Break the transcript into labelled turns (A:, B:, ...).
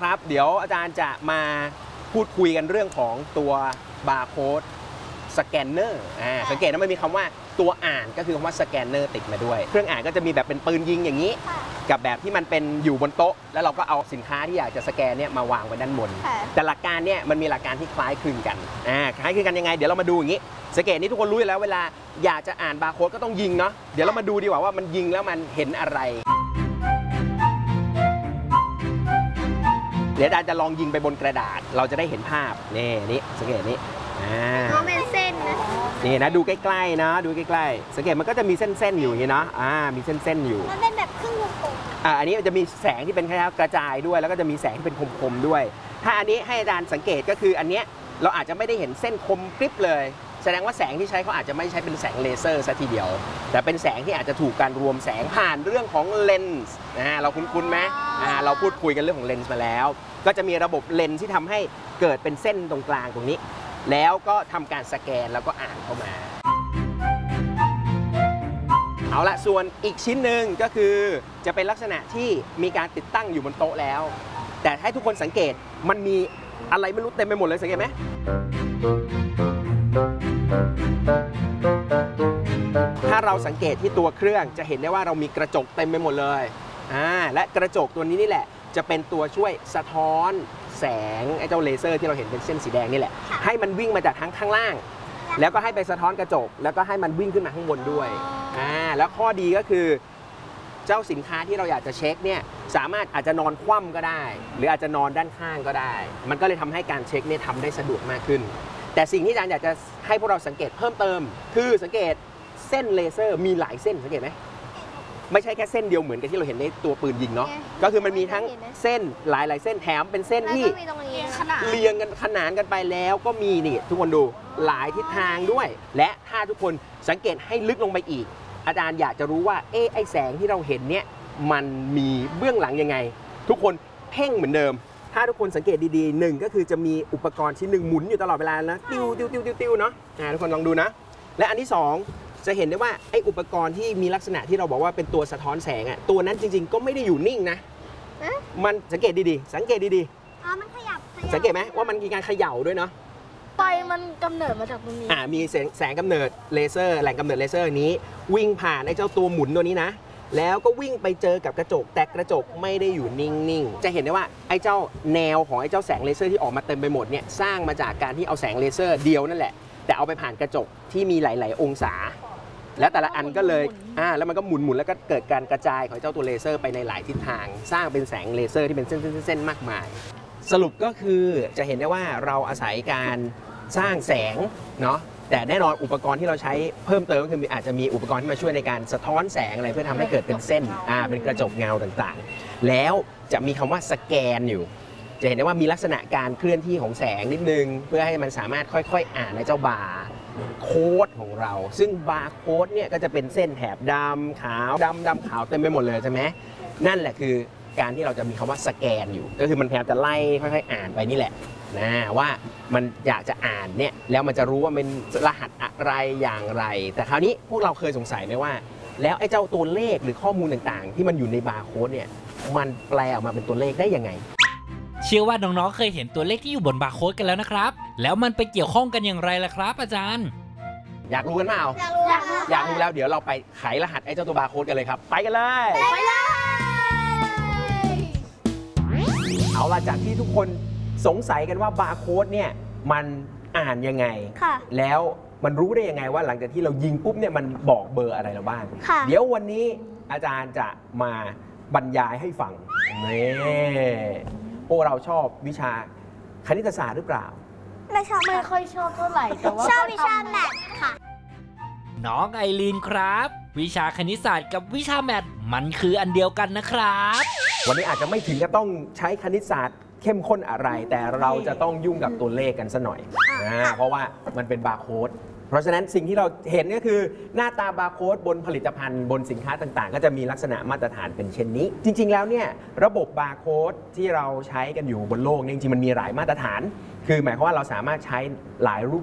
A: ครับเดี๋ยวอาจารย์จะมาพูดคุยกันเรื่องของตัวบาร์โค้ดสแกนเนอร์สังเกตว่ามันมีคำว่าตัวอ่านก็คือคำว่าสแกนเนอร์ติดมาด้วยเครื่องอ่านก็จะมีแบบเป็นปืนยิงอย่างนี้กับแบบที่มันเป็นอยู่บนโต๊ะแล้วเราก็เอาสินค้าที่อยากจะสแกนเนี่ยมาวางไว้ด้านบนแต่หลักการเนี่ยมันมีหลักการที่คล้ายคลึงกันคล้ายคลึงกันยังไงเดี๋ยวเรามาดูอย่างนี้สังเกตนี้ทุกคนรู้อยู่แล้วเวลาอยากจะอ่านบาร์โค้ดก็ต้องยิงเนาะเดี๋ยวเรามาดูดีกว่ามันยิงแล้วมันเห็นอะไรเดี๋ยวอาจารย์จะลองยิงไปบนกระดาษเราจะได้เห็นภาพนี่สังเกตนี้
B: มันเป็นเส้นนะ
A: นี่นะดูใกล้ๆนะดูใกล้ๆสังเกตมันก็จะมีเส้นๆอยู่อย่างนี้นะมีเส้นๆอยู่
B: มันเป็นแบบครึ่งวงกลม
A: อันนี้มันจะมีแสงที่เป็นแค่กระจายด้วยแล้วก็จะมีแสงที่เป็นคมๆด้วยถ้าอันนี้ให้อาจารย์สังเกตก็คืออันเนี้ยเราอาจจะไม่ได้เห็นเส้นคมกริบเลยแสดงว่าแสงที่ใช้เขาอาจจะไม่ใช้เป็นแสงเลเซอร์ซะทีเดียวแต่เป็นแสงที่อาจจะถูกการรวมแสงผ่านเรื่องของเลนส์เราคุ้นๆไหมเราพูดคุยกันเรื่องของเลนส์มาแล้วก็จะมีระบบเลนส์ที่ทำให้เกิดเป็นเส้นตรงกลางตรงนี้แล้วก็ทำการสแกนแล้วก็อ่านเข้ามาเอาละส่วนอีกชิ้นหนึ่งก็คือจะเป็นลักษณะที่มีการติดตั้งอยู่บนโต๊ะแล้วแต่ให้ทุกคนสังเกตมันมีอะไรไม่รู้เต็มไปหมดเลยสังเกตไหมถ้าเราสังเกตที่ตัวเครื่องจะเห็นได้ว่าเรามีกระจกเต็มไปหมดเลยและกระจกตัวนี้นี่แหละจะเป็นตัวช่วยสะท้อนแสงไอ้เจ้าเลเซอร์ที่เราเห็นเป็นเส้นสีแดงนี่แหละให้มันวิ่งมาจากทั้งข้างล่างแล้วก็ให้ไปสะท้อนกระจกแล้วก็ให้มันวิ่งขึ้นมาข้างบนด้วยแล้วข้อดีก็คือเจ้าสินค้าที่เราอยากจะเช็คเนี่ยสามารถอาจจะนอนคว่ำก็ได้หรืออาจจะนอนด้านข้างก็ได้มันก็เลยทำให้การเช็คเนี่ยทำได้สะดวกมากขึ้นแต่สิ่งที่อาจารย์อยากจะให้พวกเราสังเกตเพิ่มเติมคือสังเกตเส้นเลเซอร์มีหลายเส้นสังเกตไหมไม่ใช่แค่เส้นเดียวเหมือนกับที่เราเห็นในตัวปืนยิงเนาะก็คือมันมีทั้งเส้นหลายๆเส้นแถมเป็นเส้นที่เรียงกันขนานกันไปแล้วก็มีนี่ทุกคนดูหลายทิศทางด้วยและถ้าทุกคนสังเกตให้ลึกลงไปอีกอาจารย์อยากจะรู้ว่าไอ้แสงที่เราเห็นเนี่ยมันมีเบื้องหลังยังไงทุกคนเพ่งเหมือนเดิมถ้าทุกคนสังเกตดีๆหนึ่งก็คือจะมีอุปกรณ์ชิ้นหนึ่งหมุนอยู่ตลอดเวลานะติ้วติ้วติ้วติ้วเนาะทุกคนลองดูนะและอันที่2จะเห็นได้ว่าไอ้อุปกรณ์ที่มีลักษณะที่เราบอกว่าเป็นตัวสะท้อนแสงอ่ะตัวนั้นจริงๆก็ไม่ได้อยู่นิ่งนะมันสังเกตดีๆสังเกตดี
B: ๆมันขยับ
A: สังเกตไหมว่ามันมีการเขย่าด้วยเนาะ
B: ไฟมันกำเนิดมาจากตรงนี้
A: มีแสงกำเนิดเลเซอร์แหล่งกำเนิดเลเซอร์นี้วิ่งผ่านไอ้เจ้าตัวหมุนตัวนี้นะแล้วก็วิ่งไปเจอกับกระจกแต่กระจกไม่ได้อยู่นิ่งๆจะเห็นได้ว่าไอ้เจ้าแนวของไอ้เจ้าแสงเลเซอร์ที่ออกมาเต็มไปหมดเนี่ยสร้างมาจากการที่เอาแสงเลเซอร์เดียวนั่นแหละแต่เอาไปผ่านกระจกที่มีหลายๆองศาและแต่ละอันก็เลยแล้วมันก็หมุนแล้วก็เกิดการกระจายของเจ้าตัวเลเซอร์ไปในหลายทิศทางสร้างเป็นแสงเลเซอร์ที่เป็นเส้นๆมากมายสรุปก็คือจะเห็นได้ว่าเราอาศัยการสร้างแสงเนาะแต่แน่นอนอุปกรณ์ที่เราใช้เพิ่มเติมก็คืออาจจะมีอุปกรณ์ที่มาช่วยในการสะท้อนแสงอะไรเพื่อทำให้เกิดเป็นเส้นเป็นกระจกเงาต่างๆแล้วจะมีคำว่าสแกนอยู่จะเห็นได้ว่ามีลักษณะการเคลื่อนที่ของแสงนิดนึงเพื่อให้มันสามารถค่อยๆอ่านในเจ้าบาร์โค้ดของเราซึ่งบาร์โค้ดเนี่ยก็จะเป็นเส้นแถบดำขาวดำขาวเต็มไปหมดเลยใช่ไหมนั่นแหละคือการที่เราจะมีคำว่าสแกนอยู่ก็คือมันพยายามจะไล่ค่อยๆอ่านไปนี่แหละนะว่ามันอยากจะอ่านเนี่ยแล้วมันจะรู้ว่าเป็นรหัสอะไรอย่างไรแต่คราวนี้พวกเราเคยสงสัยไหมว่าแล้วไอ้เจ้าตัวเลขหรือข้อมูลต่างๆที่มันอยู่ในบาร์โค้ดเนี่ยมันแปลออกมาเป็นตัวเลขได้ยังไง
C: เชื่อว่าน้องๆเคยเห็นตัวเลขที่อยู่บนบาร์โค้ดกันแล้วนะครับแล้วมันไปเกี่ยวข้องกันอย่างไรล่ะครับอาจารย์
A: อยากรู้กันเปล่าอยากรู้แล้วเดี๋ยวเราไปไขรหัสไอ้เจ้าตัวบาร์โค้ดกันเลยครับไปกันเลยเอาล่ะจากที่ทุกคนสงสัยกันว่าบาร์โค้ดเนี่ยมันอ่านยังไงแล้วมันรู้ได้ยังไงว่าหลังจากที่เรายิงปุ๊บเนี่ยมันบอกเบอร์อะไรเราบ้างเดี๋ยววันนี้อาจารย์จะมาบรรยายให้ฟังนี่พวกเราชอบวิชาคณิตศาสตร์หรือเปล่า
B: ไม่ค่อยชอบเท่าไหร่แต่ว่าชอบวิชาแมทค่ะ
C: น้องไอรีนครับวิชาคณิตศาสตร์กับวิชาแมทมันคืออันเดียวกันนะครับ
A: วันนี้อาจจะไม่ถึงจะต้องใช้คณิตศาสตร์เข้มข้นอะไรแต่เราจะต้องยุ่งกับตัวเลขกันซะหน่อยเพราะว่ามันเป็นบาร์โค้ดเพราะฉะนั้นสิ่งที่เราเห็นก็คือหน้าตาบาร์โค้ดบนผลิตภัณฑ์บนสินค้าต่างๆก็จะมีลักษณะมาตรฐานเป็นเช่นนี้จริงๆแล้วเนี่ยระบบบาร์โค้ดที่เราใช้กันอยู่บนโลกจริงๆมันมีหลายมาตรฐานคือหมายความว่าเราสามารถใช้หลายรูป